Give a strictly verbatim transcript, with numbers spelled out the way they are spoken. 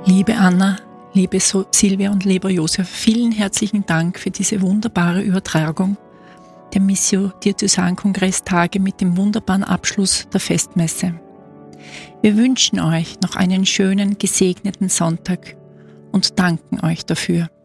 Liebe Anna, liebe so Silvia und lieber Josef, vielen herzlichen Dank für diese wunderbare Übertragung der Missio Diözesan-Kongresstage mit dem wunderbaren Abschluss der Festmesse. Wir wünschen euch noch einen schönen, gesegneten Sonntag und danken euch dafür.